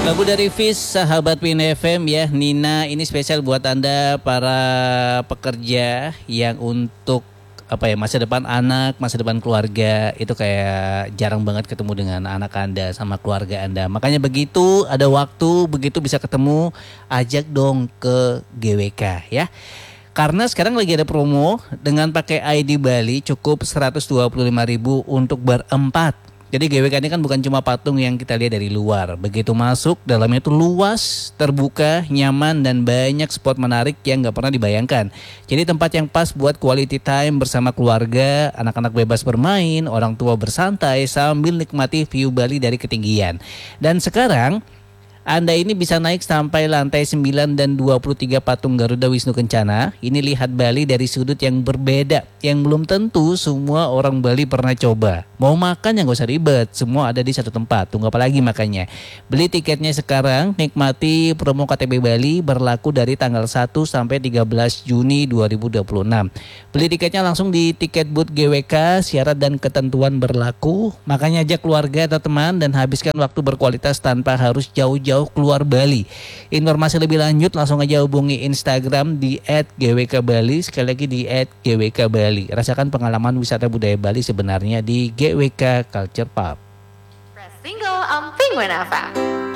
Lagu dari Fish, sahabat Win FM ya. Nina, ini spesial buat Anda para pekerja yang untuk masa depan anak, masa depan keluarga itu kayak jarang banget ketemu dengan anak Anda sama keluarga Anda. Makanya begitu ada waktu, begitu bisa ketemu, ajak dong ke GWK ya. Karena sekarang lagi ada promo dengan pakai ID Bali cukup 125.000 untuk berempat. Jadi GWK ini kan bukan cuma patung yang kita lihat dari luar. Begitu masuk, dalamnya itu luas, terbuka, nyaman, dan banyak spot menarik yang gak pernah dibayangkan. Jadi tempat yang pas buat quality time bersama keluarga, anak-anak bebas bermain, orang tua bersantai sambil nikmati view Bali dari ketinggian. Dan sekarang Anda ini bisa naik sampai lantai 9 dan 23 patung Garuda Wisnu Kencana. Ini lihat Bali dari sudut yang berbeda, yang belum tentu semua orang Bali pernah coba. Mau makan yang gak usah ribet, semua ada di satu tempat. Tunggu apa lagi makanya. Beli tiketnya sekarang, nikmati promo KTP Bali berlaku dari tanggal 1 sampai 13 Juni 2026. Beli tiketnya langsung di tiket booth GWK, syarat dan ketentuan berlaku. Makanya ajak keluarga atau teman dan habiskan waktu berkualitas tanpa harus jauh-jauh keluar Bali. Informasi lebih lanjut langsung aja hubungi Instagram di @gwkbali, sekali lagi di @gwkbali. Rasakan pengalaman wisata budaya Bali sebenarnya di GWK Culture Pub. Press single on Penguin FM.